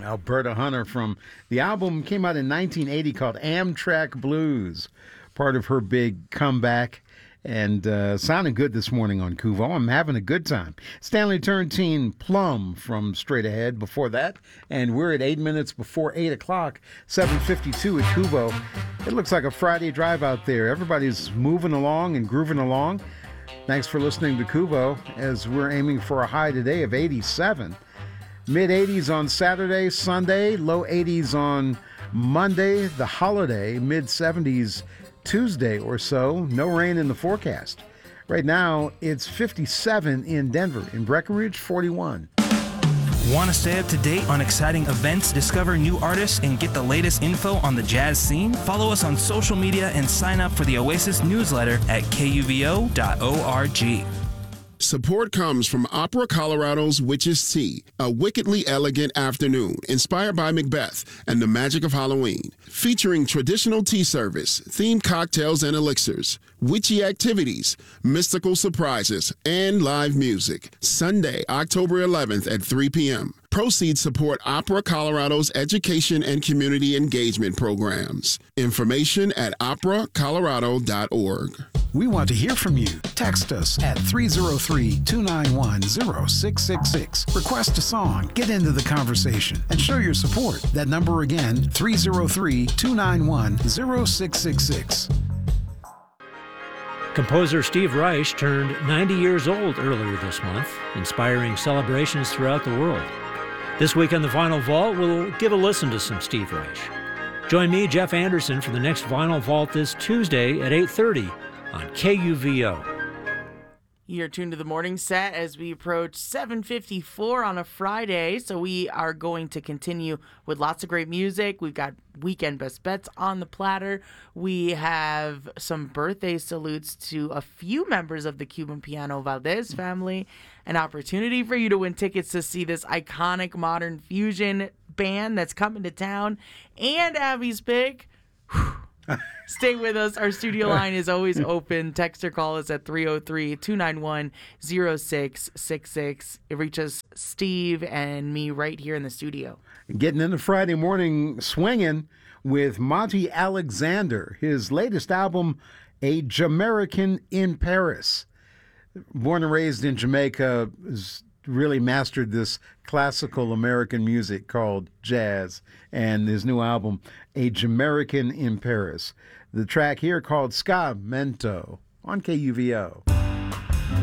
Alberta Hunter from the album came out in 1980 called Amtrak Blues, part of her big comeback, and sounding good this morning on Kuvo. I'm having a good time. Stanley Turrentine Plum from Straight Ahead before that, and we're at 8 minutes before 8 o'clock, 7:52 at Kuvo. It looks like a Friday drive out there. Everybody's moving along and grooving along. Thanks for listening to Kuvo as we're aiming for a high today of 87. Mid-80s on Saturday, Sunday, low 80s on Monday, the holiday, mid-70s Tuesday or so. No rain in the forecast. Right now, it's 57 in Denver. In Breckenridge, 41. Want to stay up to date on exciting events, discover new artists, and get the latest info on the jazz scene? Follow us on social media and sign up for the Oasis newsletter at kuvo.org. Support comes from Opera Colorado's Witch's Tea, a wickedly elegant afternoon inspired by Macbeth and the magic of Halloween, featuring traditional tea service, themed cocktails and elixirs, witchy activities, mystical surprises, and live music. Sunday, October 11th at 3 p.m. Proceeds support Opera Colorado's education and community engagement programs. Information at operacolorado.org. We want to hear from you. Text us at 303-291-0666. Request a song, get into the conversation, and show your support. That number again, 303-291-0666. Composer Steve Reich turned 90 years old earlier this month, inspiring celebrations throughout the world. This week on the Vinyl Vault, we'll give a listen to some Steve Reich. Join me, Jeff Anderson, for the next Vinyl Vault this Tuesday at 8:30 on KUVO. You're tuned to the morning set as we approach 7:54 on a Friday. So we are going to continue with lots of great music. We've got weekend best bets on the platter. We have some birthday salutes to a few members of the Cuban Piano Valdez family. An opportunity for you to win tickets to see this iconic modern fusion band that's coming to town. And Abby's pick. Stay with us. Our studio line is always open. Text or call us at 303-291-0666. It reaches Steve and me right here in the studio. Getting into Friday morning swinging with Monty Alexander. His latest album, A Jamaican in Paris. Born and raised in Jamaica, has really mastered this classical American music called jazz, and his new album, A Jamaican in Paris. The track here called Ska Mento on KUVO.